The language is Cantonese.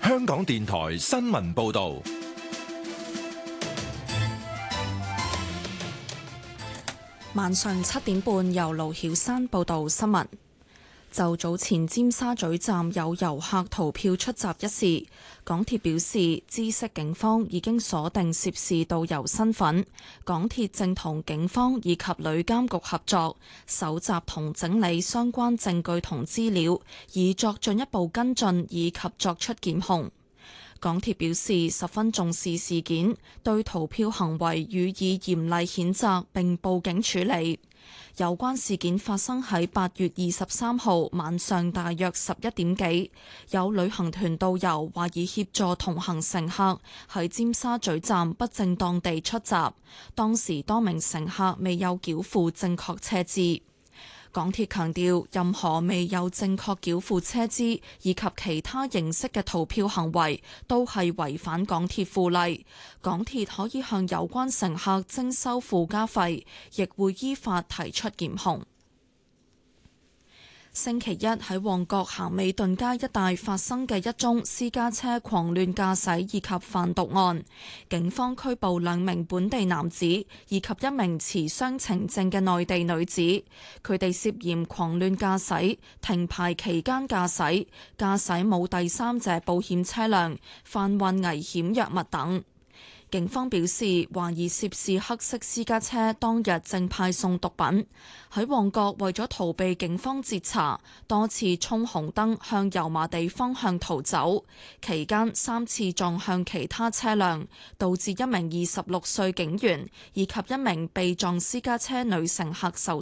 香港電台新聞報道。 晚上7點半，由盧曉珊報道新聞。就早前尖沙咀站有遊客逃票出閘一事，港鐵表示知悉警方已經鎖定涉事導遊身份，港鐵正同警方以及旅監局合作，搜集同整理相關證據同資料，以作進一步跟進以及作出檢控。港鐵表示十分重視事件，對逃票行為予以嚴厲譴責並報警處理。有關事件發生喺8月23號晚上大約11點幾，有旅行團導遊懷疑協助同行乘客喺尖沙咀站不正當地出閘，當時多名乘客未有繳付正確車資。港鐵強調，任何未有正確繳付車資以及其他形式嘅逃票行為，都係違反港鐵附例。港鐵可以向有關乘客徵收附加費，亦會依法提出檢控。星期一喺旺角咸美頓街一帶發生嘅一宗私家車狂亂駕駛以及販毒案，警方拘捕2名本地男子以及1名持雙程證嘅內地女子，佢哋涉嫌狂亂駕駛、停牌期間駕駛、駕駛冇第三者保險車輛、販運危險藥物等。警方表示，懷疑涉事黑色私家車當日正派送毒品，喺旺角為咗逃避警方截查，多次衝紅燈向油麻地方向逃走，期間3次撞向其他車輛，導致1名26歲警員以及1名被撞私家車女乘客受